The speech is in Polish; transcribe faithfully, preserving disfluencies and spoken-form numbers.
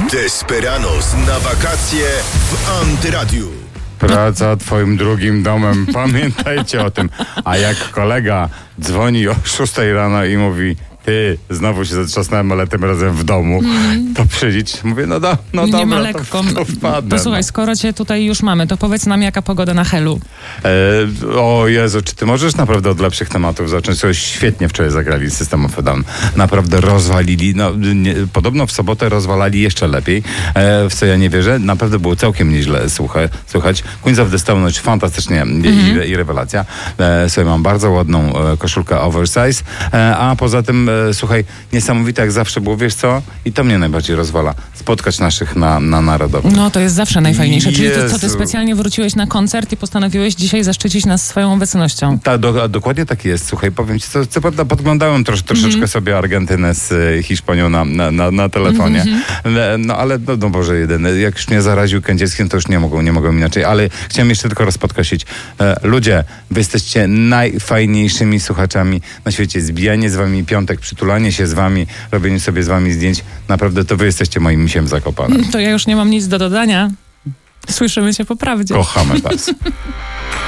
Desperados na wakacje w Antyradiu. Praca twoim drugim domem. Pamiętajcie o tym. A jak kolega dzwoni o szóstej rano i mówi: ty, znowu się zatrzasnąłem, ale tym razem w domu, mm. to przyjść. Mówię, no, do, no nie dobra, ma lekko. To, to wpadnę. To słuchaj, skoro cię tutaj już mamy, to powiedz nam, jaka pogoda na Helu. E, o Jezu, czy ty możesz naprawdę od lepszych tematów zacząć? Coś świetnie wczoraj zagrali System of a Down. Naprawdę rozwalili. No, nie, podobno w sobotę rozwalali jeszcze lepiej, e, w co ja nie wierzę. Naprawdę było całkiem nieźle słuchaj, słuchać. Queens of the Stone Age fantastycznie mm-hmm. i, i rewelacja. E, sobie mam bardzo ładną e, koszulkę oversize, e, a poza tym e, słuchaj, niesamowite jak zawsze było, wiesz co? I to mnie najbardziej rozwala. Spotkać naszych na, na Narodowym. No to jest zawsze najfajniejsze. Czyli to, co ty Jezu. specjalnie wróciłeś na koncert i postanowiłeś dzisiaj zaszczycić nas swoją obecnością. Tak, do, dokładnie tak jest. Słuchaj, powiem ci, co, co prawda podglądałem trosz, troszeczkę mm-hmm. sobie Argentynę z y, Hiszpanią na, na, na, na telefonie. Mm-hmm. No ale, no, no Boże jedyny, jak już mnie zaraził Kędzierskim, to już nie mogą, nie mogą inaczej. Ale chciałem jeszcze tylko raz podkreślić. E, ludzie, wy jesteście najfajniejszymi słuchaczami na świecie. Zbijanie z wami piątek, przytulanie się z wami, robienie sobie z wami zdjęć. Naprawdę to wy jesteście moim misiem Zakopanem. To ja już nie mam nic do dodania. Słyszymy się po prawdzie. Kochamy was.